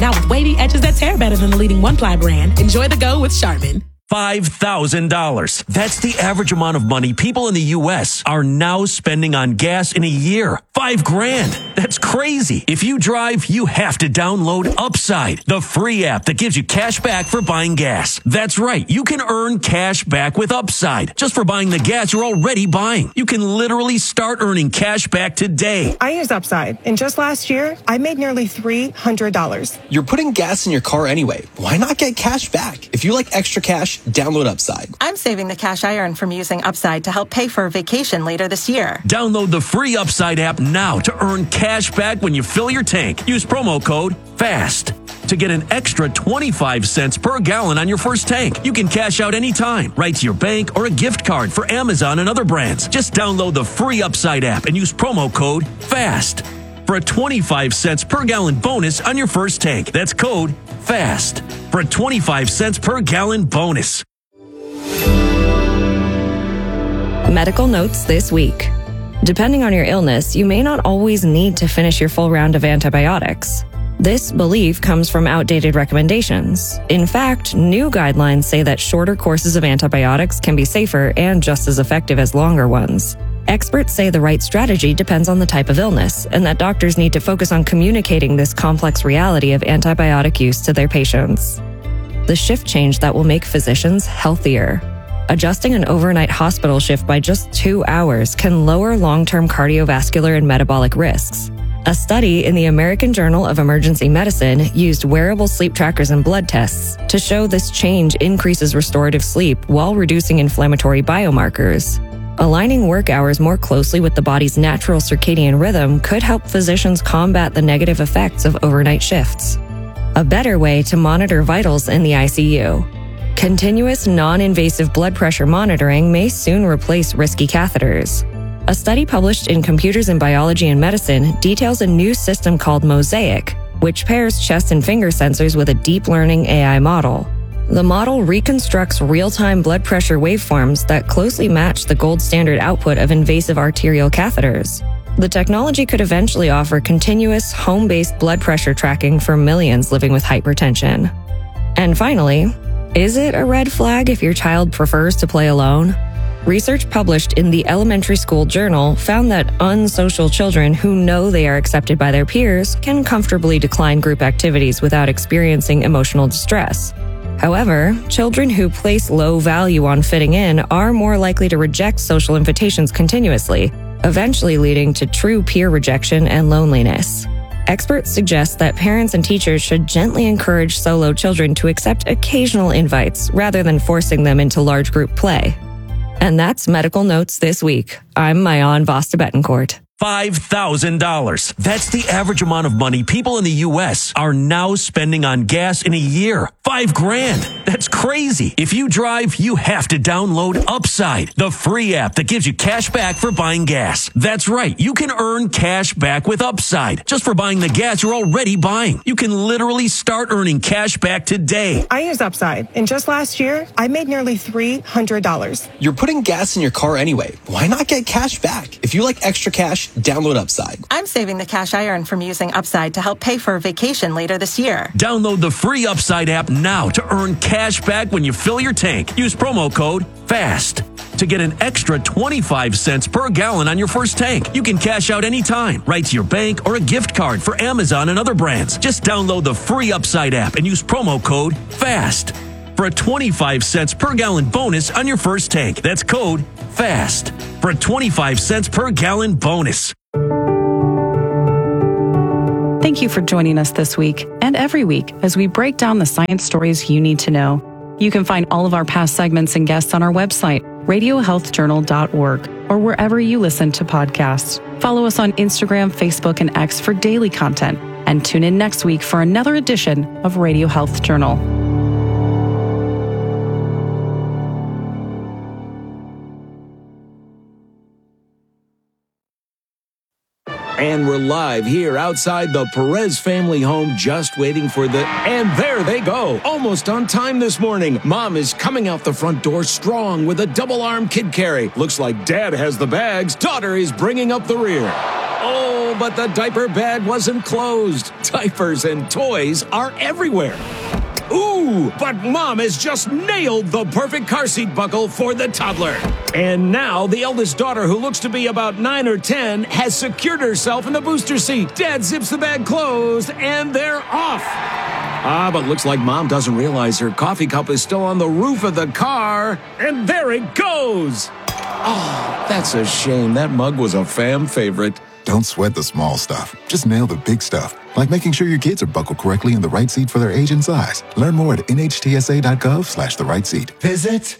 Now with wavy edges that tear better than the leading one-ply brand, enjoy the go with Charmin. $5,000. That's the average amount of money people in the U.S. are now spending on gas in a year. $5,000. That's crazy. If you drive, you have to download Upside, the free app that gives you cash back for buying gas. That's right. You can earn cash back with Upside just for buying the gas you're already buying. You can literally start earning cash back today. I use Upside, and just last year, I made nearly $300. You're putting gas in your car anyway. Why not get cash back? If you like extra cash, download Upside. I'm saving the cash I earn from using Upside to help pay for a vacation later this year. Download the free Upside app now to earn cash back when you fill your tank. Use promo code FAST to get an extra 25 cents per gallon on your first tank. You can cash out anytime, right to your bank or a gift card for Amazon and other brands. Just download the free Upside app and use promo code FAST for a 25 cents per gallon bonus on your first tank. That's code FAST for a 25 cents per gallon bonus. Medical notes this week. Depending on your illness, you may not always need to finish your full round of antibiotics. This belief comes from outdated recommendations. In fact, new guidelines say that shorter courses of antibiotics can be safer and just as effective as longer ones. Experts say the right strategy depends on the type of illness, and that doctors need to focus on communicating this complex reality of antibiotic use to their patients. The shift change that will make physicians healthier. Adjusting an overnight hospital shift by just 2 hours can lower long-term cardiovascular and metabolic risks. A study in the American Journal of Emergency Medicine used wearable sleep trackers and blood tests to show this change increases restorative sleep while reducing inflammatory biomarkers. Aligning work hours more closely with the body's natural circadian rhythm could help physicians combat the negative effects of overnight shifts. A better way to monitor vitals in the ICU. Continuous non-invasive blood pressure monitoring may soon replace risky catheters. A study published in Computers in Biology and Medicine details a new system called Mosaic, which pairs chest and finger sensors with a deep learning AI model. The model reconstructs real-time blood pressure waveforms that closely match the gold standard output of invasive arterial catheters. The technology could eventually offer continuous, home-based blood pressure tracking for millions living with hypertension. And finally, is it a red flag if your child prefers to play alone? Research published in the Elementary School Journal found that unsocial children who know they are accepted by their peers can comfortably decline group activities without experiencing emotional distress. However, children who place low value on fitting in are more likely to reject social invitations continuously, eventually leading to true peer rejection and loneliness. Experts suggest that parents and teachers should gently encourage solo children to accept occasional invites rather than forcing them into large group play. And that's Medical Notes this week. I'm Mayan Vasta Betancourt. $5,000. That's the average amount of money people in the U.S. are now spending on gas in a year. $5,000. That's crazy. If you drive, you have to download Upside, the free app that gives you cash back for buying gas. That's right. You can earn cash back with Upside just for buying the gas you're already buying. You can literally start earning cash back today. I use Upside, and just last year, I made nearly $300. You're putting gas in your car anyway. Why not get cash back? If you like extra cash, download Upside. I'm saving the cash I earn from using Upside to help pay for a vacation later this year. Download the free Upside app now to earn cash back when you fill your tank. Use promo code FAST to get an extra 25 cents per gallon on your first tank. You can cash out anytime, right to your bank or a gift card for Amazon and other brands. Just download the free Upside app and use promo code FAST for a 25 cents per gallon bonus on your first tank. That's code FAST for a 25 cents per gallon bonus. Thank you for joining us this week and every week as we break down the science stories you need to know. You can find all of our past segments and guests on our website, radiohealthjournal.org, or wherever you listen to podcasts. Follow us on Instagram, Facebook, and X for daily content, and tune in next week for another edition of Radio Health Journal. And we're live here outside the Perez family home, just waiting for and there they go. Almost on time this morning. Mom is coming out the front door strong with a double-arm kid carry. Looks like Dad has the bags. Daughter is bringing up the rear. Oh, but the diaper bag wasn't closed. Diapers and toys are everywhere. Ooh, but Mom has just nailed the perfect car seat buckle for the toddler. And now the eldest daughter, who looks to be about 9 or 10, has secured herself in the booster seat. Dad zips the bag closed, and they're off. But looks like Mom doesn't realize her coffee cup is still on the roof of the car. And there it goes. Oh, that's a shame. That mug was a fam favorite. Don't sweat the small stuff. Just nail the big stuff, like making sure your kids are buckled correctly in the right seat for their age and size. Learn more at nhtsa.gov/the right seat. Visit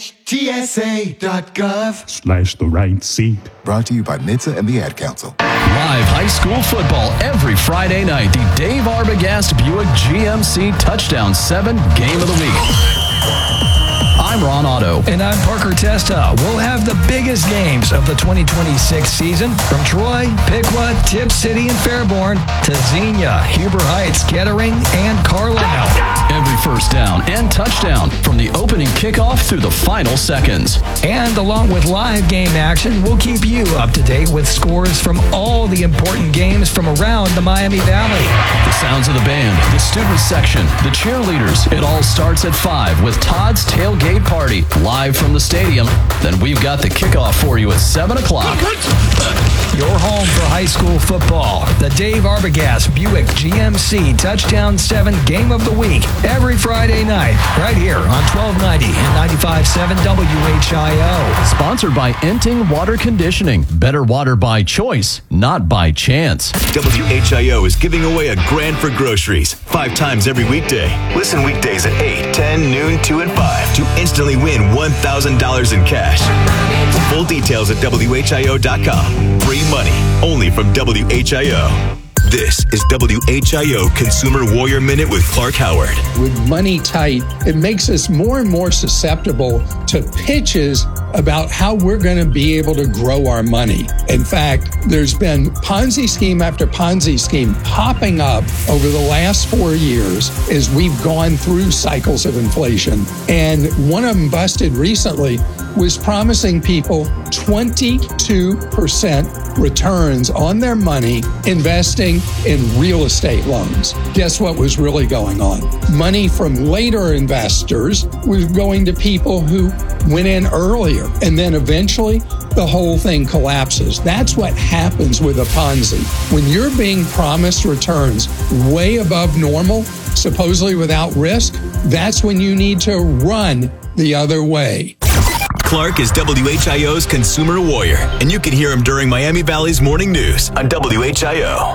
nhtsa.gov/the right seat. Brought to you by NHTSA and the Ad Council. Live high school football every Friday night. The Dave Arbogast Buick GMC Touchdown 7 Game of the Week. I'm Ron Otto. And I'm Parker Testa. We'll have the biggest games of the 2026 season from Troy, Piqua, Tip City, and Fairborn to Xenia, Huber Heights, Kettering, and Carlisle. Every first down and touchdown from the opening kickoff through the final seconds. And along with live game action, we'll keep you up to date with scores from all the important games from around the Miami Valley. The sounds of the band, the student section, the cheerleaders. It all starts at 5 with Todd's Tailgate Party live from the stadium. Then we've got the kickoff for you at 7 o'clock. Your home for high school football. The Dave Arbogast Buick GMC Touchdown 7 Game of the Week. Every Friday night, right here on 1290 and 95.7 WHIO. Sponsored by Enting Water Conditioning. Better water by choice, not by chance. WHIO is giving away $1,000 for groceries 5 times every weekday. Listen weekdays at 8, 10, noon, 2, and 5 to instantly win $1,000 in cash. Full details at WHIO.com. Free money only from WHIO. This is WHIO Consumer Warrior Minute with Clark Howard. With money tight, it makes us more and more susceptible to pitches about how we're going to be able to grow our money. In fact, there's been Ponzi scheme after Ponzi scheme popping up over the last 4 years as we've gone through cycles of inflation. And one of them busted recently was promising people 22% returns on their money investing in real estate loans. Guess what was really going on? Money from later investors was going to people who went in earlier, and then eventually the whole thing collapses. That's what happens with a Ponzi. When you're being promised returns way above normal, supposedly without risk, that's when you need to run the other way. Clark is WHIO's Consumer Warrior, and you can hear him during Miami Valley's Morning News on WHIO.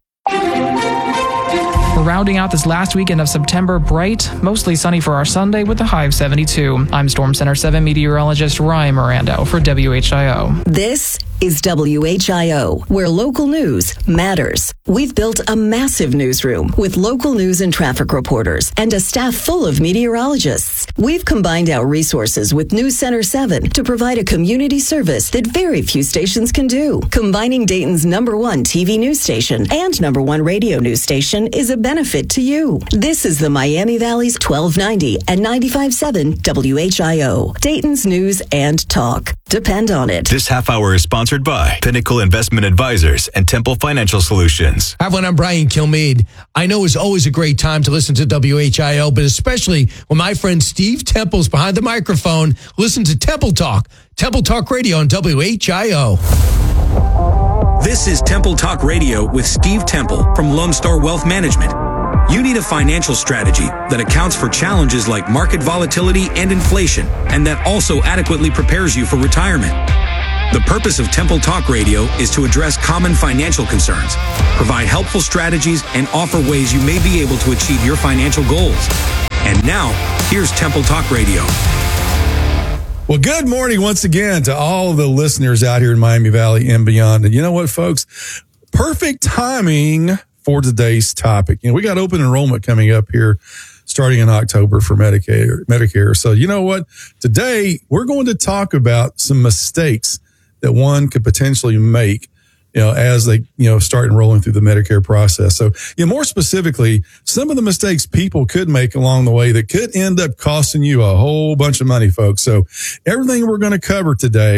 We're rounding out this last weekend of September bright, mostly sunny for our Sunday with a high of 72. I'm Storm Center 7 meteorologist Ryan Mirando for WHIO. This is WHIO, where local news matters. We've built a massive newsroom with local news and traffic reporters and a staff full of meteorologists. We've combined our resources with News Center 7 to provide a community service that very few stations can do. Combining Dayton's #1 TV news station and #1 radio news station is a benefit to you. This is the Miami Valley's 1290 and 95.7 WHIO. Dayton's news and talk. Depend on it. This half hour is sponsored by Pinnacle Investment Advisors and Temple Financial Solutions. Hi, everyone. I'm Brian Kilmeade. I know it's always a great time to listen to WHIO, but especially when my friend Steve Temple's behind the microphone. Listen to Temple Talk Radio on WHIO. This is Temple Talk Radio with Steve Temple from Lone Star Wealth Management. You need a financial strategy that accounts for challenges like market volatility and inflation, and that also adequately prepares you for retirement. The purpose of Temple Talk Radio is to address common financial concerns, provide helpful strategies, and offer ways you may be able to achieve your financial goals. And now, here's Temple Talk Radio. Well, good morning once again to all the listeners out here in Miami Valley and beyond. And you know what, folks? Perfect timing for today's topic. You know, we got open enrollment coming up here starting in October for Medicare. So you know what? Today, we're going to talk about some mistakes that one could potentially make, you know, as they, you know, start enrolling through the Medicare process. So, you know, more specifically, some of the mistakes people could make along the way that could end up costing you a whole bunch of money, folks. So everything we're going to cover today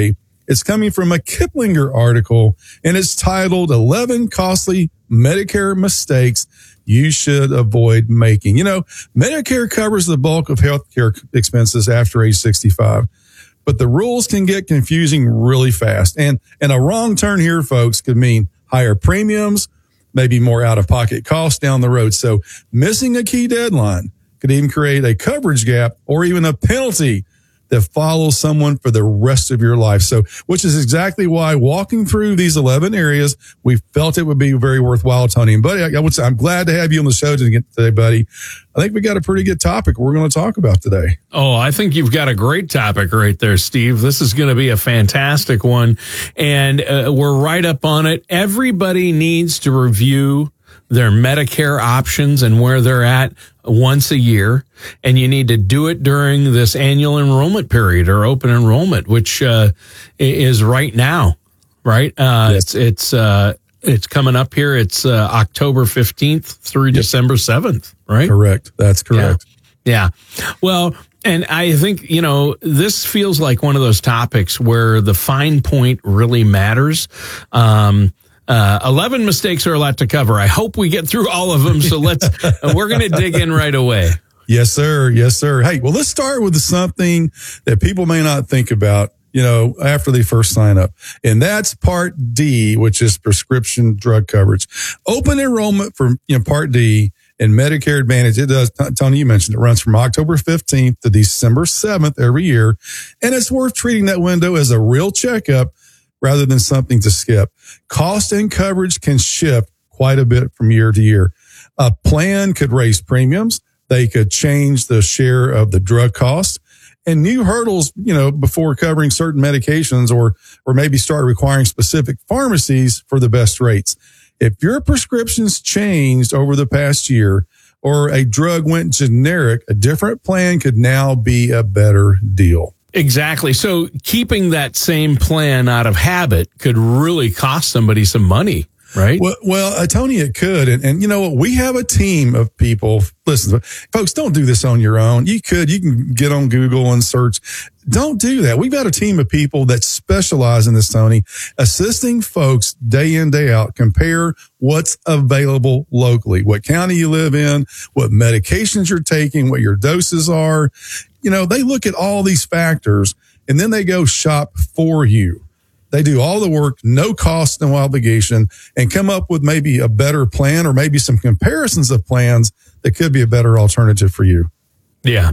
It's coming from a Kiplinger article, and it's titled 11 Costly Medicare Mistakes You Should Avoid Making. You know, Medicare covers the bulk of healthcare expenses after age 65, but the rules can get confusing really fast. And a wrong turn here, folks, could mean higher premiums, maybe more out-of-pocket costs down the road. So missing a key deadline could even create a coverage gap or even a penalty that follows someone for the rest of your life. So, which is exactly why walking through these 11 areas, we felt it would be very worthwhile, Tony. And buddy, I would say I'm glad to have you on the show today, buddy. I think we got a pretty good topic we're going to talk about today. Oh, I think you've got a great topic right there, Steve. This is going to be a fantastic one. And we're right up on it. Everybody needs to review their Medicare options and where they're at once a year. And you need to do it during this annual enrollment period or open enrollment, which is right now, right? Yes. It's coming up here. It's October 15th through December 7th, right? Correct. That's correct. Yeah. Well, and I think, you know, this feels like one of those topics where the fine point really matters. 11 mistakes are a lot to cover. I hope we get through all of them. So we're going to dig in right away. Yes, sir. Yes, sir. Hey, well, let's start with something that people may not think about, you know, after they first sign up. And that's Part D, which is prescription drug coverage. Open enrollment for, Part D and Medicare Advantage. It does, Tony, you mentioned it runs from October 15th to December 7th every year. And it's worth treating that window as a real checkup rather than something to skip. Cost and coverage can shift quite a bit from year to year. A plan could raise premiums. They could change the share of the drug cost and new hurdles, before covering certain medications or maybe start requiring specific pharmacies for the best rates. If your prescriptions changed over the past year or a drug went generic, a different plan could now be a better deal. Exactly. So keeping that same plan out of habit could really cost somebody some money, right? Well, Tony, it could. And you know what? We have a team of people. Listen, folks, don't do this on your own. You can get on Google and search. Don't do that. We've got a team of people that specialize in this, Tony, assisting folks day in, day out, compare what's available locally, what county you live in, what medications you're taking, what your doses are. They look at all these factors and then they go shop for you. They do all the work, no cost, no obligation, and come up with maybe a better plan or maybe some comparisons of plans that could be a better alternative for you. Yeah.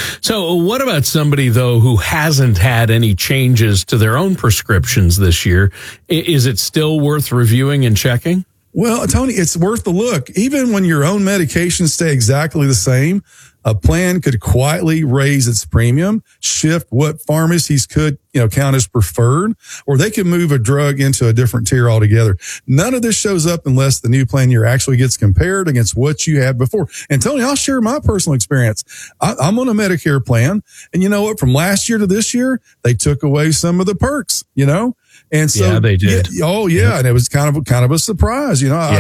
So what about somebody, though, who hasn't had any changes to their own prescriptions this year? Is it still worth reviewing and checking? Well, Tony, it's worth the look. Even when your own medications stay exactly the same, a plan could quietly raise its premium, shift what pharmacies could, count as preferred, or they could move a drug into a different tier altogether. None of this shows up unless the new plan year actually gets compared against what you had before. And Tony, I'll share my personal experience. I'm on a Medicare plan, and you know what? From last year to this year, they took away some of the perks, And so, yeah, they did. Yeah. And it was kind of a surprise.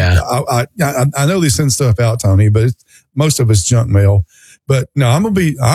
I know they send stuff out, Tony, but most of it's junk mail. But no, I'm going to be,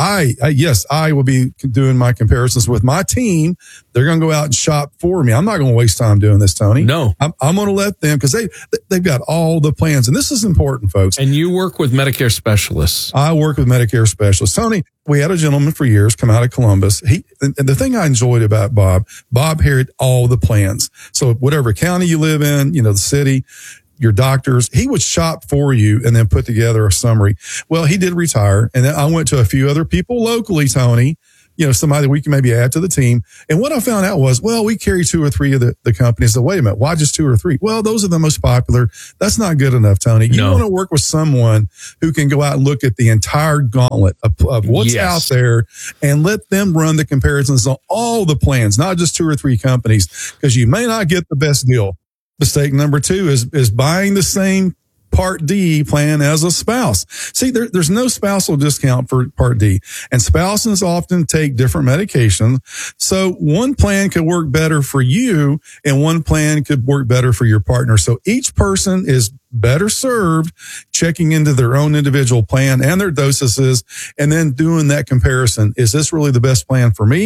I will be doing my comparisons with my team. They're going to go out and shop for me. I'm not going to waste time doing this, Tony. No, I'm going to let them, because they've got all the plans. And this is important, folks. And you work with Medicare specialists. I work with Medicare specialists. Tony, we had a gentleman for years come out of Columbus. And the thing I enjoyed about Bob had all the plans. So whatever county you live in, the city, your doctors, he would shop for you and then put together a summary. Well, he did retire. And then I went to a few other people locally, Tony, somebody that we can maybe add to the team. And what I found out was, we carry 2 or 3 of the companies. So wait a minute, why just 2 or 3? Well, those are the most popular. That's not good enough, Tony. You want to work with someone who can go out and look at the entire gauntlet of what's out there and let them run the comparisons on all the plans, not just 2 or 3 companies, because you may not get the best deal. Mistake number 2 is buying the same Part D plan as a spouse. See, there's no spousal discount for Part D, and spouses often take different medications. So one plan could work better for you and one plan could work better for your partner. So each person is better served checking into their own individual plan and their dosages and then doing that comparison. Is this really the best plan for me?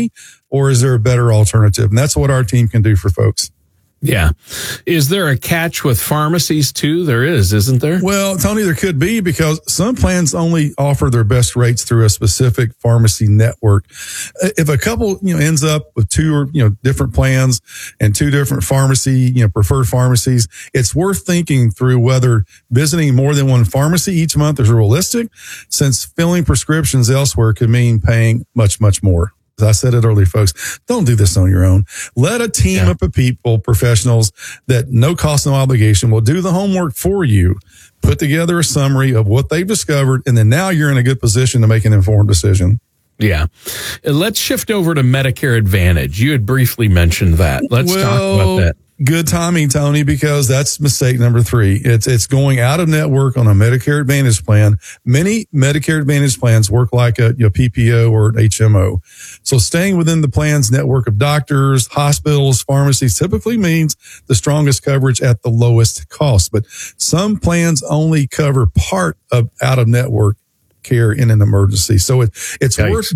or is there a better alternative? And that's what our team can do for folks. Yeah. Is there a catch with pharmacies too? There is, isn't there? Well, Tony, there could be, because some plans only offer their best rates through a specific pharmacy network. If a couple, ends up with two or, different plans and two different pharmacy, preferred pharmacies, it's worth thinking through whether visiting more than one pharmacy each month is realistic, since filling prescriptions elsewhere could mean paying much, much more. As I said it earlier, folks, don't do this on your own. Let a team up of people, professionals that no cost, no obligation will do the homework for you, put together a summary of what they've discovered, and then now you're in a good position to make an informed decision. Yeah. Let's shift over to Medicare Advantage. You had briefly mentioned that. Let's talk about that. Good timing, Tony, because that's mistake number 3. It's going out of network on a Medicare Advantage plan. Many Medicare Advantage plans work like a PPO or HMO. So staying within the plan's network of doctors, hospitals, pharmacies typically means the strongest coverage at the lowest cost. But some plans only cover part of out of network care in an emergency. So it's yikes. Worth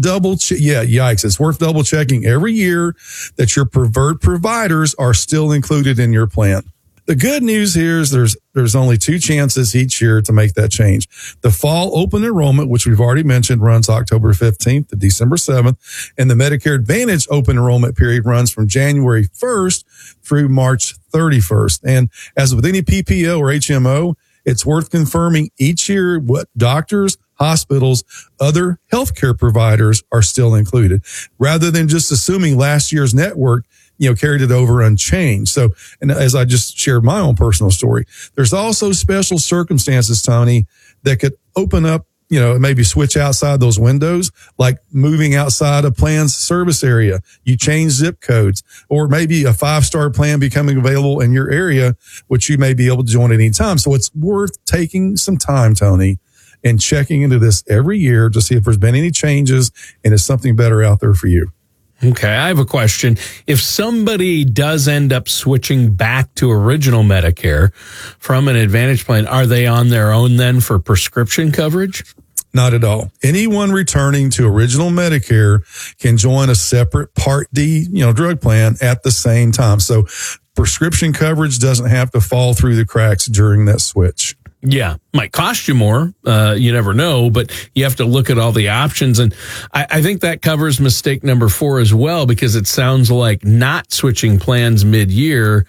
yikes. It's worth double checking every year that your preferred providers are still included in your plan. The good news here is there's only 2 chances each year to make that change. The fall open enrollment, which we've already mentioned, runs October 15th to December 7th. And the Medicare Advantage open enrollment period runs from January 1st through March 31st. And as with any PPO or HMO, it's worth confirming each year what doctors, hospitals, other healthcare providers are still included, rather than just assuming last year's network, carried it over unchanged. So, and as I just shared my own personal story, there's also special circumstances, Tony, that could open up, maybe switch outside those windows, like moving outside a plan's service area. You change zip codes, or maybe a 5-star plan becoming available in your area, which you may be able to join at any time. So it's worth taking some time, Tony, and checking into this every year to see if there's been any changes and is something better out there for you. Okay, I have a question. If somebody does end up switching back to original Medicare from an Advantage plan, are they on their own then for prescription coverage? Not at all. Anyone returning to original Medicare can join a separate Part D, drug plan at the same time. So prescription coverage doesn't have to fall through the cracks during that switch. Yeah, might cost you more. You never know, but you have to look at all the options. And I think that covers mistake number 4 as well, because it sounds like not switching plans mid-year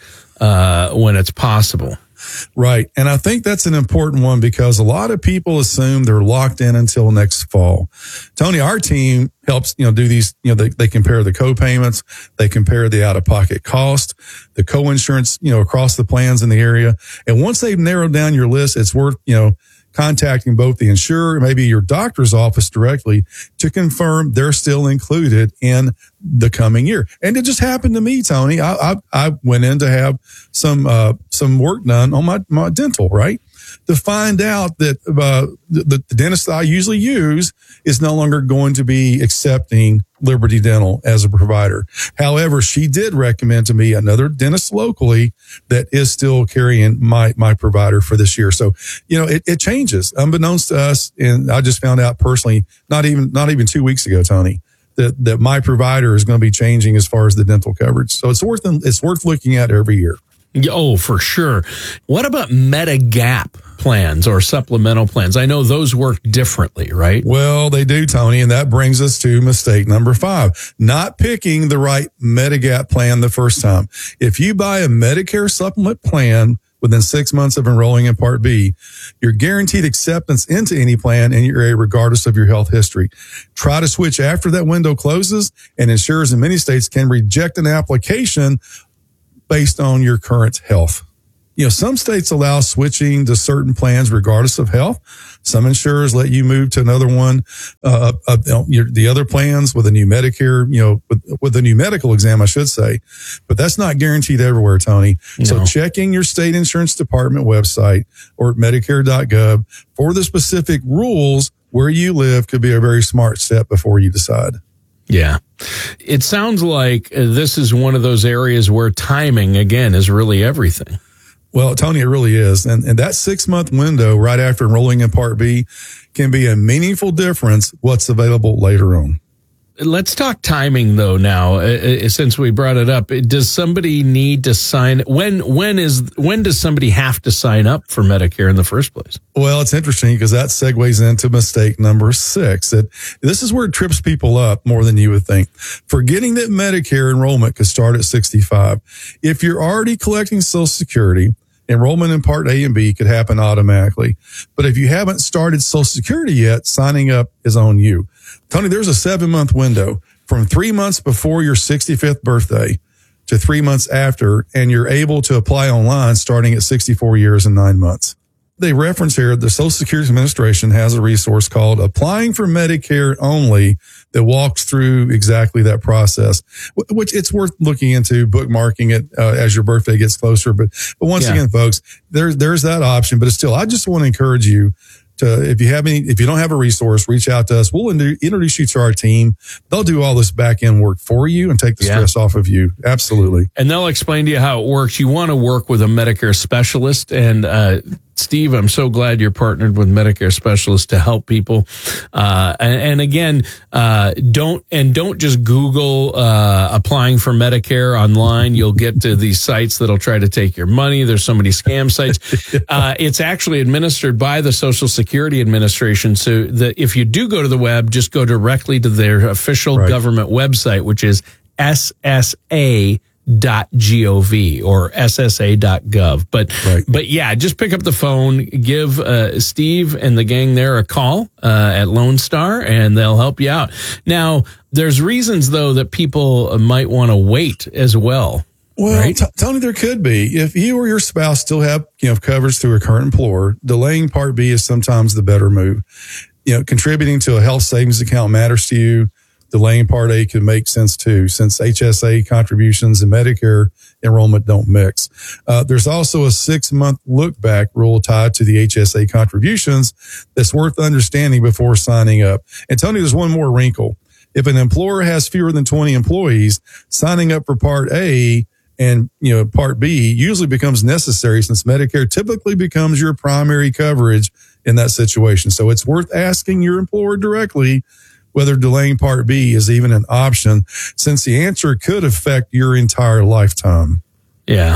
when it's possible. Right. And I think that's an important one, because a lot of people assume they're locked in until next fall. Tony, our team helps, do these, they compare the co-payments, they compare the out-of-pocket cost, the co-insurance, across the plans in the area. And once they've narrowed down your list, it's worth, contacting both the insurer, maybe your doctor's office directly, to confirm they're still included in the coming year. And it just happened to me, Tony. I went in to have some work done on my dental, right? To find out that the dentist I usually use is no longer going to be accepting Liberty Dental as a provider. However, she did recommend to me another dentist locally that is still carrying my provider for this year. So, it changes unbeknownst to us. And I just found out personally, not even 2 weeks ago, Tony, that my provider is going to be changing as far as the dental coverage. So it's worth looking at every year. Oh, for sure. What about Medigap plans or supplemental plans? I know those work differently, right? Well, they do, Tony. And that brings us to mistake number 5, not picking the right Medigap plan the first time. If you buy a Medicare supplement plan within 6 months of enrolling in Part B, you're guaranteed acceptance into any plan in your area, regardless of your health history. Try to switch after that window closes, and insurers in many states can reject an application based on your current health. Some states allow switching to certain plans regardless of health. Some insurers let you move to another one, the other plans with a new Medicare, with a new medical exam, I should say. But that's not guaranteed everywhere, Tony. No. So checking your state insurance department website or Medicare.gov for the specific rules where you live could be a very smart step before you decide. Yeah. It sounds like this is one of those areas where timing, again, is really everything. Well, Tony, it really is. And that 6-month window right after enrolling in Part B can be a meaningful difference what's available later on. let's talk timing though. Now, since we brought it up, does somebody need to sign? When does somebody have to sign up for Medicare in the first place? Well, it's interesting because that segues into mistake number 6. This is where it trips people up more than you would think. Forgetting that Medicare enrollment could start at 65. If you're already collecting Social Security, enrollment in Part A and B could happen automatically. But if you haven't started Social Security yet, signing up is on you. Tony, there's a 7-month window from 3 months before your 65th birthday to 3 months after, and you're able to apply online starting at 64 years and 9 months. They reference here, the Social Security Administration has a resource called Applying for Medicare Only that walks through exactly that process, which it's worth looking into, bookmarking it as your birthday gets closer. But once again, folks, there's that option. But it's still, I just want to encourage you to, if you don't have a resource, reach out to us. We'll introduce you to our team. They'll do all this back end work for you and take the stress off of you. Absolutely. And they'll explain to you how it works. You want to work with a Medicare specialist, and Steve, I'm so glad you're partnered with Medicare specialists to help people. And again, don't just Google applying for Medicare online. You'll get to these sites that'll try to take your money. There's so many scam sites. It's actually administered by the Social Security Administration. So that if you do go to the web, just go directly to their official government website, which is SSA.gov or ssa.gov. But yeah, just pick up the phone, give Steve and the gang there a call at Lone Star, and they'll help you out. Now, there's reasons though that people might want to wait as well. Well, Tony, there could be. If you or your spouse still have coverage through a current employer, delaying Part B is sometimes the better move. Contributing to a health savings account matters to you. Delaying Part A can make sense too, since HSA contributions and Medicare enrollment don't mix. There's also a 6-month look back rule tied to the HSA contributions that's worth understanding before signing up. And Tony, there's one more wrinkle. If an employer has fewer than 20 employees, signing up for Part A and Part B usually becomes necessary, since Medicare typically becomes your primary coverage in that situation. So it's worth asking your employer directly whether delaying Part B is even an option, since the answer could affect your entire lifetime. Yeah.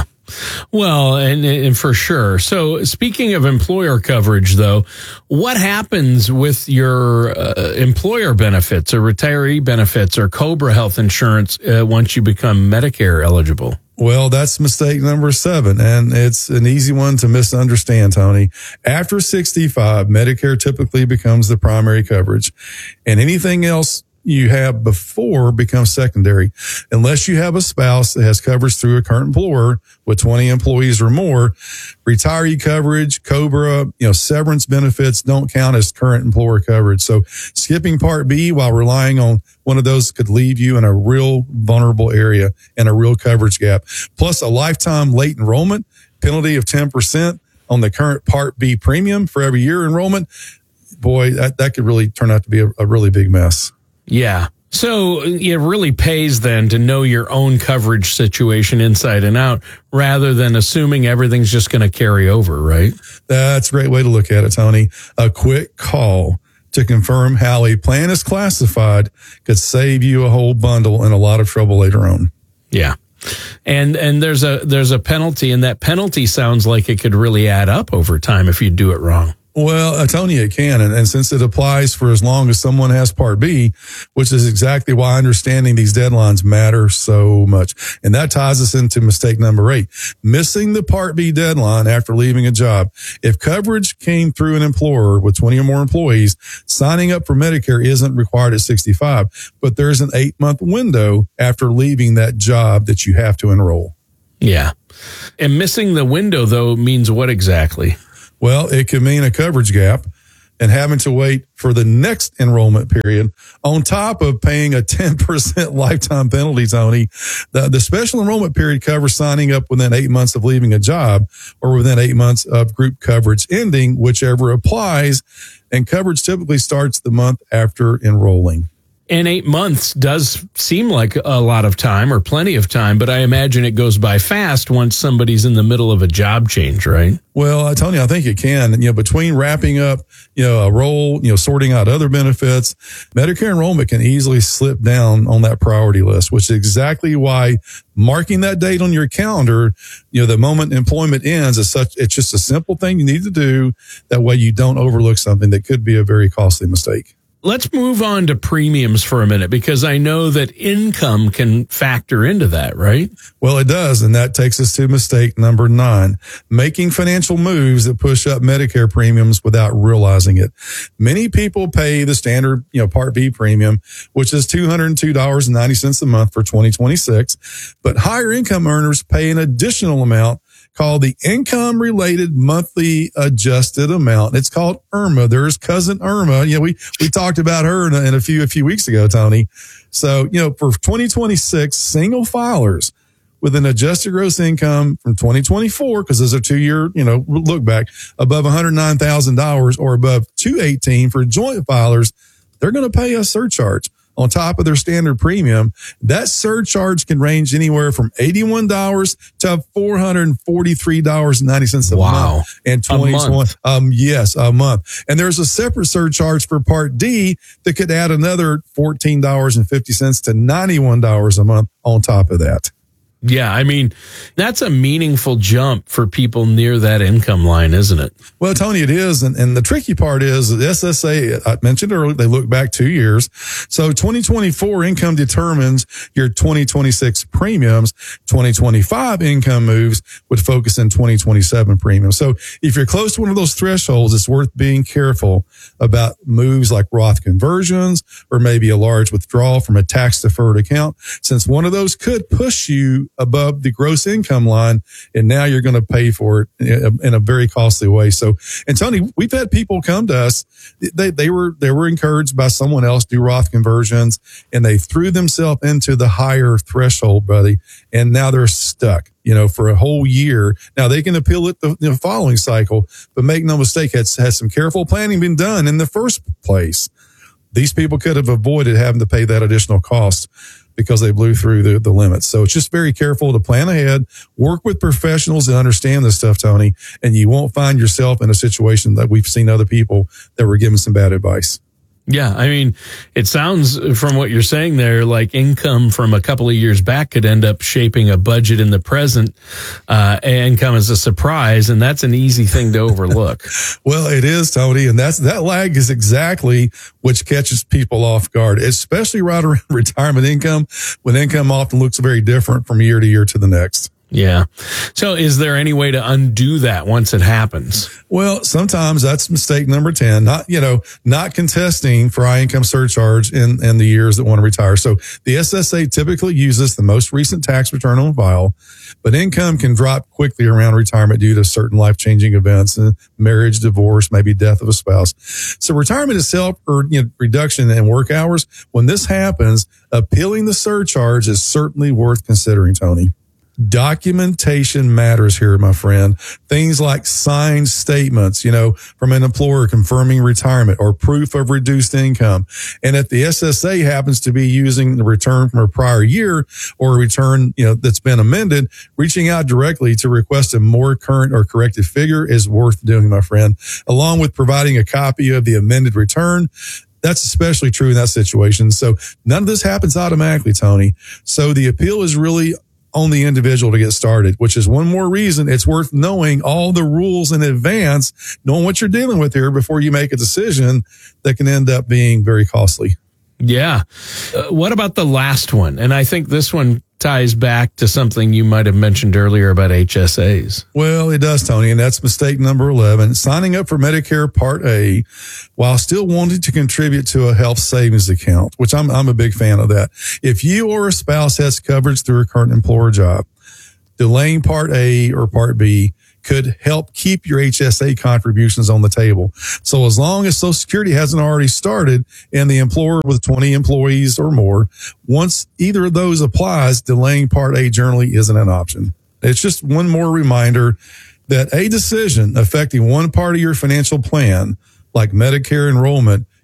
Well, and for sure. So speaking of employer coverage, though, what happens with your employer benefits or retiree benefits or COBRA health insurance once you become Medicare eligible? Well, that's mistake number 7, and it's an easy one to misunderstand, Tony. After 65, Medicare typically becomes the primary coverage, and anything else you have before becomes secondary. Unless you have a spouse that has coverage through a current employer with 20 employees or more, retiree coverage, COBRA, severance benefits don't count as current employer coverage. So skipping Part B while relying on one of those could leave you in a real vulnerable area and a real coverage gap. Plus a lifetime late enrollment penalty of 10% on the current Part B premium for every year enrollment. Boy, that could really turn out to be a really big mess. Yeah. So it really pays then to know your own coverage situation inside and out rather than assuming everything's just going to carry over, right? That's a great way to look at it, Tony. A quick call to confirm how a plan is classified could save you a whole bundle and a lot of trouble later on. Yeah. And there's a penalty, and that penalty sounds like it could really add up over time if you do it wrong. Well, Tony, it can. And since it applies for as long as someone has Part B, which is exactly why understanding these deadlines matter so much. And that ties us into mistake number 8, missing the Part B deadline after leaving a job. If coverage came through an employer with 20 or more employees, signing up for Medicare isn't required at 65, but there's an 8-month window after leaving that job that you have to enroll. Yeah. And missing the window, though, means what exactly? Well, it could mean a coverage gap and having to wait for the next enrollment period on top of paying a 10% lifetime penalty, Tony. The special enrollment period covers signing up within 8 months of leaving a job or within 8 months of group coverage ending, whichever applies. And coverage typically starts the month after enrolling. And 8 months does seem like a lot of time or plenty of time, but I imagine it goes by fast once somebody's in the middle of a job change, right? Well, Tony, I think it can. Between wrapping up, a role, sorting out other benefits, Medicare enrollment can easily slip down on that priority list, which is exactly why marking that date on your calendar, the moment employment ends it's just a simple thing you need to do. That way you don't overlook something that could be a very costly mistake. Let's move on to premiums for a minute, because I know that income can factor into that, right? Well, it does. And that takes us to mistake number 9, making financial moves that push up Medicare premiums without realizing it. Many people pay the standard, Part B premium, which is $202.90 a month for 2026. But higher income earners pay an additional amount called the Income Related Monthly Adjusted Amount. It's called IRMA. There's cousin Irma. We talked about her in a few weeks ago, Tony. So, for 2026, single filers with an adjusted gross income from 2024, because there's a 2-year, look back, above $109,000 or above $218 for joint filers, they're going to pay a surcharge on top of their standard premium. That surcharge can range anywhere from $81 to $443.90 a month. And 2020, yes, a month. And there's a separate surcharge for Part D that could add another $14.50 to $91 a month on top of that. Yeah, I mean, that's a meaningful jump for people near that income line, isn't it? Well, Tony, it is. And the tricky part is the SSA, I mentioned earlier, they look back 2 years. So 2024 income determines your 2026 premiums. 2025 income moves would focus in 2027 premiums. So if you're close to one of those thresholds, it's worth being careful about moves like Roth conversions or maybe a large withdrawal from a tax deferred account, since one of those could push you above the gross income line, and now you're going to pay for it in a very costly way. So, and Tony, we've had people come to us. They were encouraged by someone else to do Roth conversions, and they threw themselves into the higher threshold, buddy, and now they're stuck, for a whole year. Now they can appeal it the following cycle, but make no mistake, has some careful planning been done in the first place, these people could have avoided having to pay that additional cost because they blew through the limits. So it's just very careful to plan ahead, work with professionals that understand this stuff, Tony, and you won't find yourself in a situation that we've seen other people that were given some bad advice. Yeah, I mean, it sounds from what you're saying there like income from a couple of years back could end up shaping a budget in the present and come as a surprise, and that's an easy thing to overlook. Well, it is, Tony, and that lag is exactly which catches people off guard, especially right around retirement income, when income often looks very different from year to year to the next. Yeah. So is there any way to undo that once it happens? Well, sometimes that's mistake number 10, not contesting for high income surcharge in the years that want to retire. So the SSA typically uses the most recent tax return on file, but income can drop quickly around retirement due to certain life-changing events, marriage, divorce, maybe death of a spouse. So retirement itself or reduction in work hours, when this happens, appealing the surcharge is certainly worth considering, Tony. Documentation matters here, my friend. Things like signed statements, from an employer confirming retirement or proof of reduced income. And if the SSA happens to be using the return from a prior year or a return, that's been amended, reaching out directly to request a more current or corrected figure is worth doing, my friend, along with providing a copy of the amended return. That's especially true in that situation. So none of this happens automatically, Tony. So the appeal is really on the individual to get started, which is one more reason it's worth knowing all the rules in advance, knowing what you're dealing with here before you make a decision that can end up being very costly. Yeah. What about the last one? And I think this one ties back to something you might have mentioned earlier about HSAs. Well, it does, Tony, and that's mistake number 11. Signing up for Medicare Part A while still wanting to contribute to a health savings account, which I'm a big fan of that. If you or a spouse has coverage through a current employer job, delaying Part A or Part B could help keep your HSA contributions on the table. So as long as Social Security hasn't already started and the employer with 20 employees or more, once either of those applies, delaying Part A generally isn't an option. It's just one more reminder that a decision affecting one part of your financial plan, like Medicare enrollment,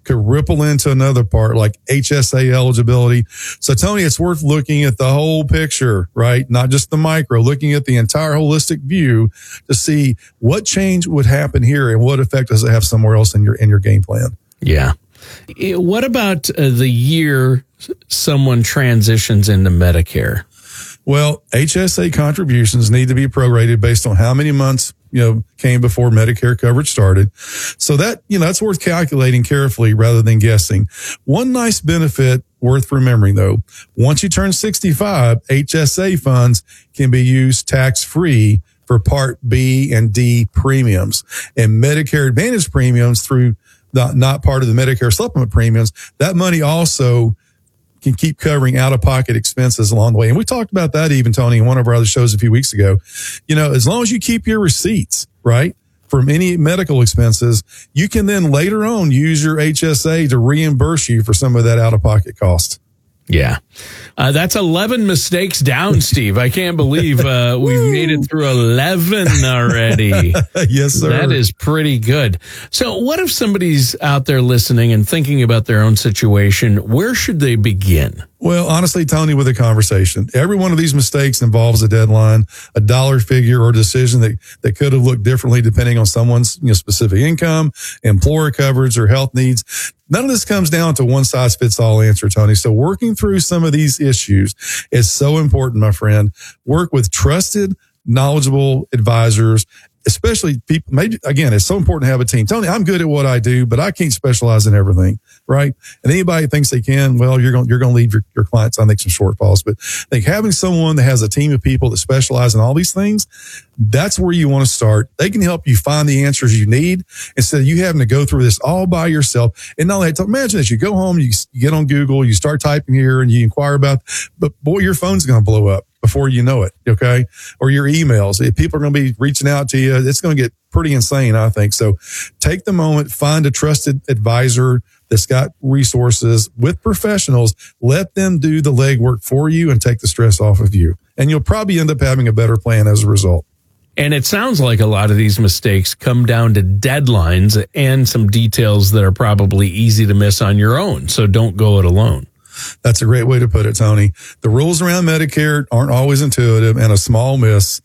could ripple into another part like HSA eligibility. So Tony, it's worth looking at the whole picture, right? Not just the micro, looking at the entire holistic view to see what change would happen here and what effect does it have somewhere else in your game plan. Yeah. What about the year someone transitions into Medicare? Well, HSA contributions need to be prorated based on how many months, came before Medicare coverage started. So that, that's worth calculating carefully rather than guessing. One nice benefit worth remembering though, once you turn 65, HSA funds can be used tax-free for Part B and D premiums, and Medicare Advantage premiums through not part of the Medicare supplement premiums. That money also can keep covering out-of-pocket expenses along the way. And we talked about that even, Tony, in one of our other shows a few weeks ago. As long as you keep your receipts, right, from any medical expenses, you can then later on use your HSA to reimburse you for some of that out-of-pocket cost. Yeah. That's 11 mistakes down, Steve. I can't believe we've made it through 11 already. Yes, sir. That is pretty good. So what if somebody's out there listening and thinking about their own situation? Where should they begin? Well, honestly, Tony, with a conversation, every one of these mistakes involves a deadline, a dollar figure, or a decision that could have looked differently depending on someone's specific income, employer coverage, or health needs. None of this comes down to one size fits all answer, Tony. So working through some of these issues is so important, my friend. Work with trusted, knowledgeable advisors, especially people. Maybe again, it's so important to have a team. Tony, I'm good at what I do, but I can't specialize in everything, right? And anybody thinks they can, well, you're going to leave your clients, I think, some shortfalls. But I think having someone that has a team of people that specialize in all these things, that's where you want to start. They can help you find the answers you need instead of you having to go through this all by yourself. And not only that, imagine this, you go home, you get on Google, you start typing here and you inquire about, but boy, your phone's going to blow up before you know it, okay? Or your emails. If people are going to be reaching out to you, it's going to get pretty insane, I think. So take the moment, find a trusted advisor that's got resources with professionals. Let them do the legwork for you and take the stress off of you. And you'll probably end up having a better plan as a result. And it sounds like a lot of these mistakes come down to deadlines and some details that are probably easy to miss on your own. So don't go it alone. That's a great way to put it, Tony. The rules around Medicare aren't always intuitive, and a small miss,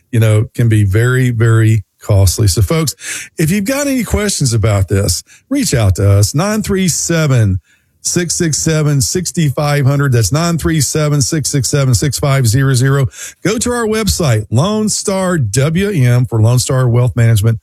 can be very, very costly. So folks, if you've got any questions about this, reach out to us, 937-667-6500. That's 937-667-6500. Go to our website, Lone Star WM for Lone Star Wealth Management,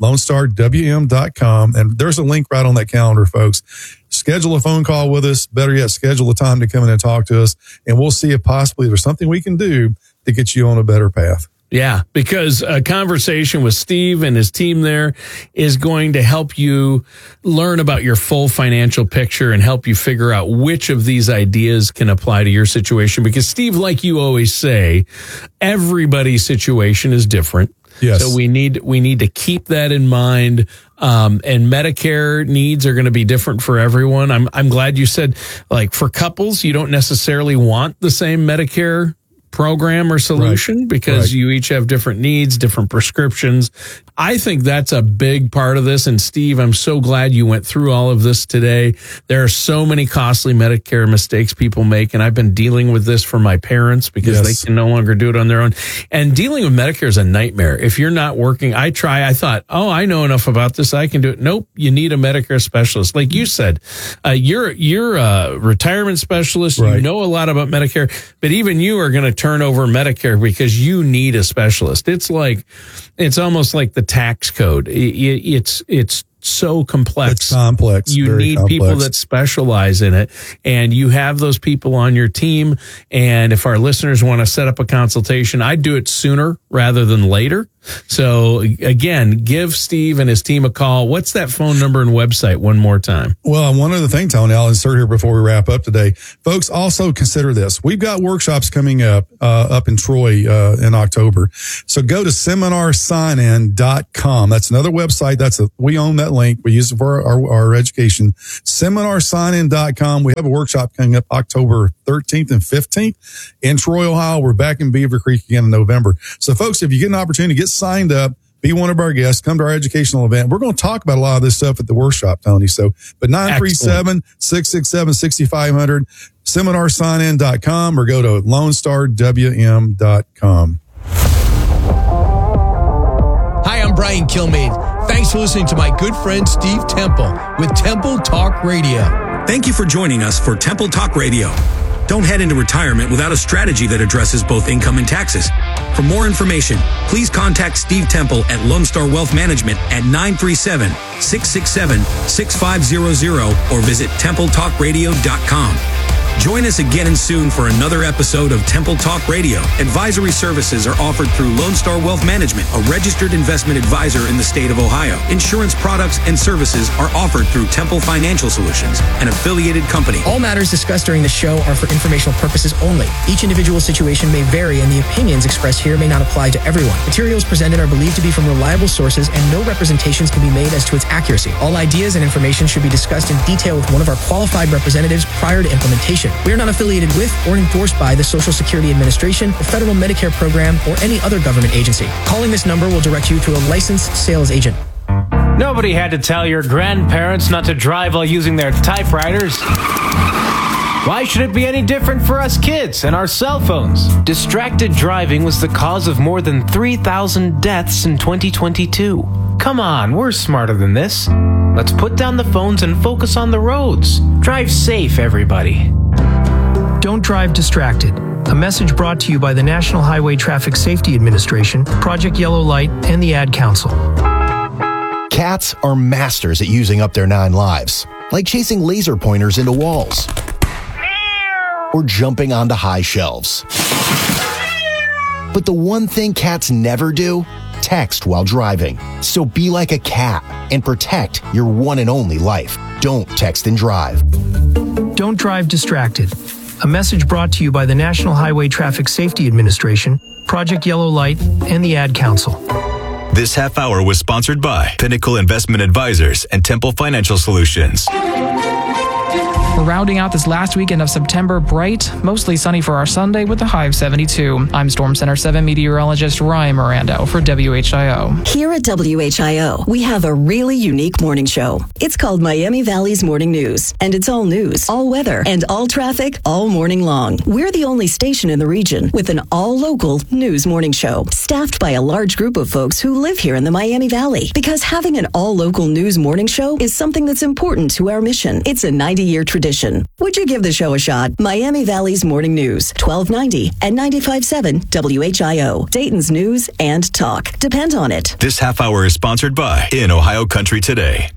LoneStarWM.com. And there's a link right on that calendar, folks. Schedule a phone call with us. Better yet, schedule a time to come in and talk to us. And we'll see if possibly there's something we can do to get you on a better path. Yeah, because a conversation with Steve and his team there is going to help you learn about your full financial picture and help you figure out which of these ideas can apply to your situation. Because Steve, like you always say, everybody's situation is different. Yes. So we need to keep that in mind. And Medicare needs are going to be different for everyone. I'm glad you said, like, for couples, you don't necessarily want the same Medicare program or solution, right, because you each have different needs, different prescriptions. I think that's a big part of this. And Steve, I'm so glad you went through all of this today. There are so many costly Medicare mistakes people make. And I've been dealing with this for my parents because they can no longer do it on their own. And dealing with Medicare is a nightmare. If you're not working, I thought, I know enough about this, I can do it. Nope. You need a Medicare specialist. Like you said, you're a retirement specialist. Right. You know a lot about Medicare, but even you are going to turn over Medicare because you need a specialist. It's almost like the tax code. It's so complex. It's complex. You need people that specialize in it, and you have those people on your team. And if our listeners want to set up a consultation, I'd do it sooner rather than later. So again, give Steve and his team a call. What's that phone number and website one more time? Well, one other thing, Tony, I'll insert here before we wrap up today. Folks, also consider this. We've got workshops coming up in Troy in October. So go to seminarsignin.com. That's another website. We own that link. We use it for our education. Seminarsignin.com. We have a workshop coming up October 13th and 15th in Troy, Ohio. We're back in Beaver Creek again in November. So folks, if you get an opportunity to get signed up, be one of our guests, come to our educational event. We're going to talk about a lot of this stuff at the workshop, Tony. So, but 937-667-6500, seminarsignin.com, or go to lonestarwm.com. Hi, I'm Brian Kilmeade. Thanks for listening to my good friend Steve Temple with Temple Talk Radio. Thank you for joining us for Temple Talk Radio. Don't head into retirement without a strategy that addresses both income and taxes. For more information, please contact Steve Temple at Lone Star Wealth Management at 937-667-6500 or visit TempleTalkRadio.com. Join us again and soon for another episode of Temple Talk Radio. Advisory services are offered through Lone Star Wealth Management, a registered investment advisor in the state of Ohio. Insurance products and services are offered through Temple Financial Solutions, an affiliated company. All matters discussed during the show are for informational purposes only. Each individual situation may vary, and the opinions expressed here may not apply to everyone. Materials presented are believed to be from reliable sources, and no representations can be made as to its accuracy. All ideas and information should be discussed in detail with one of our qualified representatives prior to implementation. We are not affiliated with or endorsed by the Social Security Administration, the Federal Medicare Program, or any other government agency. Calling this number will direct you to a licensed sales agent. Nobody had to tell your grandparents not to drive while using their typewriters. Why should it be any different for us kids and our cell phones? Distracted driving was the cause of more than 3,000 deaths in 2022. Come on, we're smarter than this. Let's put down the phones and focus on the roads. Drive safe, everybody. Don't drive distracted. A message brought to you by the National Highway Traffic Safety Administration, Project Yellow Light, and the Ad Council. Cats are masters at using up their 9 lives, like chasing laser pointers into walls or jumping onto high shelves. But the one thing cats never do? Text while driving. So be like a cat and protect your one and only life. Don't text and drive. Don't drive distracted. A message brought to you by the National Highway Traffic Safety Administration, Project Yellow Light, and the Ad Council. This half hour was sponsored by Pinnacle Investment Advisors and Temple Financial Solutions. We're rounding out this last weekend of September bright, mostly sunny for our Sunday with a high of 72. I'm Storm Center 7 meteorologist Ryan Mirando for WHIO. Here at WHIO, we have a really unique morning show. It's called Miami Valley's Morning News, and it's all news, all weather, and all traffic all morning long. We're the only station in the region with an all-local news morning show, staffed by a large group of folks who live here in the Miami Valley. Because having an all-local news morning show is something that's important to our mission. It's a 90-year tradition. Would you give the show a shot? Miami Valley's Morning News, 1290 and 95.7 WHIO. Dayton's news and talk. Depend on it. This half hour is sponsored by In Ohio Country Today.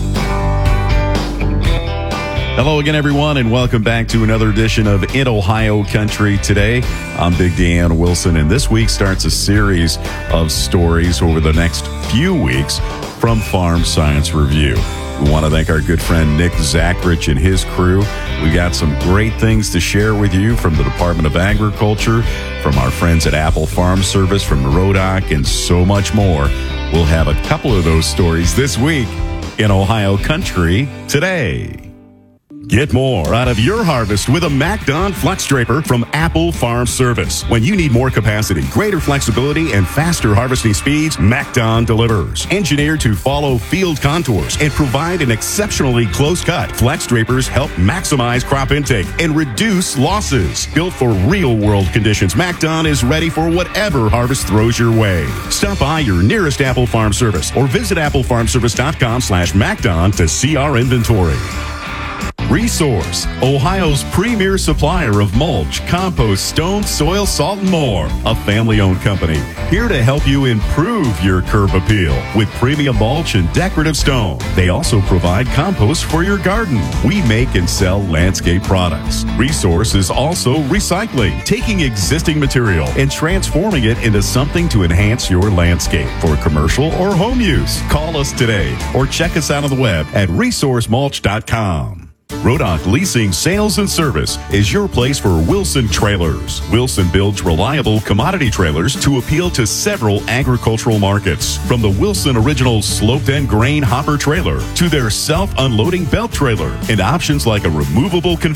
Hello again, everyone, and welcome back to another edition of In Ohio Country Today. I'm Big Dan Wilson, and this week starts a series of stories over the next few weeks from Farm Science Review. We want to thank our good friend Nick Zachrich and his crew. We've got some great things to share with you from the Department of Agriculture, from our friends at Apple Farm Service, from Rodoc, and so much more. We'll have a couple of those stories this week in Ohio Country Today. Get more out of your harvest with a MacDon Flex Draper from Apple Farm Service. When you need more capacity, greater flexibility, and faster harvesting speeds, MacDon delivers. Engineered to follow field contours and provide an exceptionally close cut, Flex Drapers help maximize crop intake and reduce losses. Built for real-world conditions, MacDon is ready for whatever harvest throws your way. Stop by your nearest Apple Farm Service or visit applefarmservice.com/MacDon to see our inventory. Resource, Ohio's premier supplier of mulch, compost, stone, soil, salt, and more. A family-owned company here to help you improve your curb appeal with premium mulch and decorative stone. They also provide compost for your garden. We make and sell landscape products. Resource is also recycling, taking existing material and transforming it into something to enhance your landscape for commercial or home use. Call us today or check us out on the web at resourcemulch.com. Rodoc Leasing Sales and Service is your place for Wilson Trailers. Wilson builds reliable commodity trailers to appeal to several agricultural markets. From the Wilson Original sloped end grain hopper trailer to their self-unloading belt trailer and options like a removable